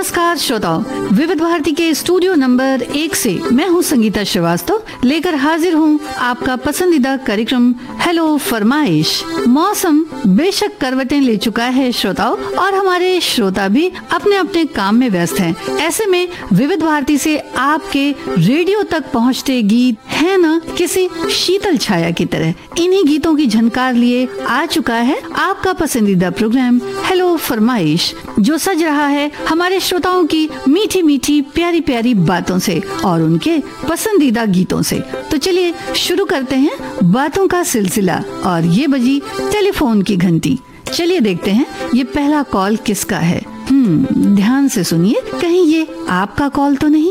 नमस्कार श्रोताओं, विविध भारती के स्टूडियो नंबर 1 से मैं हूं संगीता श्रीवास्तव, लेकर हाजिर हूं आपका पसंदीदा कार्यक्रम हेलो फरमाइश। मौसम बेशक करवटें ले चुका है श्रोताओं, और हमारे श्रोता भी अपने अपने काम में व्यस्त हैं। ऐसे में विविध भारती से आपके रेडियो तक पहुंचते गीत है न किसी शीतल छाया की तरह। इन्हीं गीतों की झनकार लिए आ चुका है आपका पसंदीदा प्रोग्राम हेलो फरमाइश, जो सज रहा है हमारे श्रोताओं की मीठी मीठी प्यारी प्यारी बातों से और उनके पसंदीदा गीतों से। तो चलिए शुरू करते हैं बातों का सिलसिला, और ये बजी टेलीफोन की घंटी। चलिए देखते हैं ये पहला कॉल किसका है। ध्यान से सुनिए, कहीं ये आपका कॉल तो नहीं।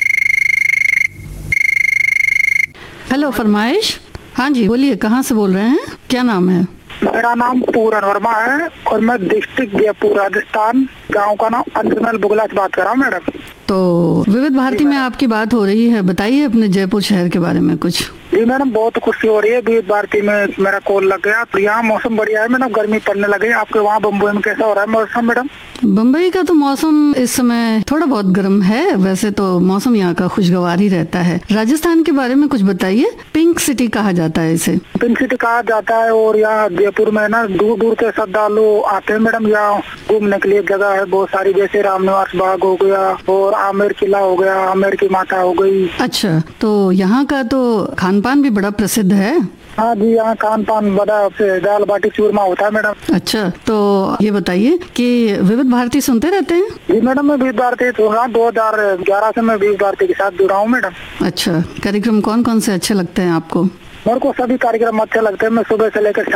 हेलो फरमाइश। हाँ जी बोलिए, कहाँ से बोल रहे हैं, क्या नाम है? मेरा नाम पूरन वर्मा है और मैं डिस्ट्रिक्ट जयपुर राजस्थान, गांव का नाम अंजनल बुगला से बात कर रहा हूँ मैडम। तो विविध भारती में आपकी बात हो रही है, बताइए अपने जयपुर शहर के बारे में कुछ। जी मैडम, बहुत खुशी हो रही है, विविध भारती में मेरा कॉल लग गया। तो यहाँ मौसम बढ़िया है मैडम, गर्मी पड़ने लगी। आपके वहाँ बम्बई में कैसा हो रहा है मौसम मैडम? बम्बई का तो मौसम इस समय थोड़ा बहुत गर्म है, वैसे तो मौसम यहाँ का खुशगवार ही रहता है। राजस्थान के बारे में कुछ बताइए। पिंक सिटी कहा जाता है इसे। पिंक सिटी कहा जाता है, और यहाँ जयपुर में ना दूर दूर से श्रद्धालु आते हैं मैडम। यहाँ घूमने के लिए जगह है बहुत सारी, जैसे रामनिवास बाग हो गया और आमेर किला हो गया, आमेर की माता हो गई। अच्छा, तो यहाँ का तो खान पान भी बड़ा प्रसिद्ध है। हाँ जी, यहाँ खान पान बड़ा से दाल बाटी चूरमा होता है मैडम। अच्छा, तो ये बताइए कि विविध भारती सुनते रहते हैं? जी मैडम, मैं विविध भारती सुन रहा हूँ, 2011 से मैं विविध भारती के साथ जुड़ा हूँ मैडम। अच्छा, कार्यक्रम कौन कौन से अच्छे लगते हैं आपको? मेरे को सभी कार्यक्रम अच्छे लगते हैं। मैं सुबह से लेकर